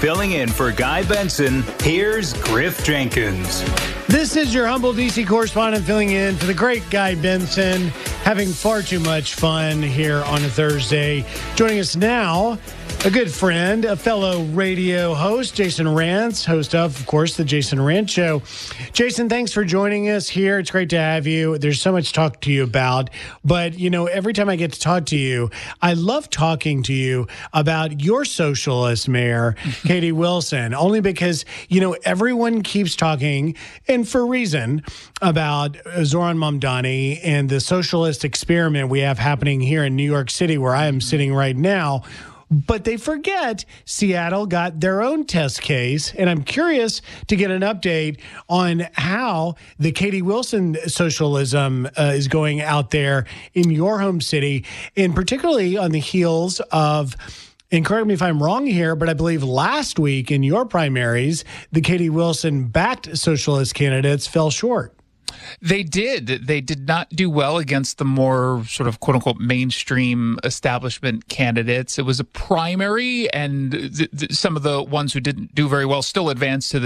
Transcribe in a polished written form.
Filling in for Guy Benson, here's Griff Jenkins. This is your humble D.C. correspondent filling in for the great Guy Benson, having far too much fun here on a Thursday. Joining us now, a good friend, a fellow radio host, Jason Rantz, host of course, The Jason Rantz Show. Jason, thanks for joining us here. It's great to have you. There's so much to talk to you about, but, every time I get to talk to you, I love talking to you about your socialist mayor, Katie Wilson, only because, everyone keeps talking, and for a reason, about Zohran Mamdani and the socialist experiment we have happening here in New York City, where I am sitting right now. But they forget Seattle got their own test case, and I'm curious to get an update on how the Katie Wilson socialism is going out there in your home city, and particularly on the heels of, and correct me if I'm wrong here, but I believe last week in your primaries, the Katie Wilson-backed socialist candidates fell short. They did. They did not do well against the more sort of quote unquote mainstream establishment candidates. It was a primary, and some of the ones who didn't do very well still advanced to the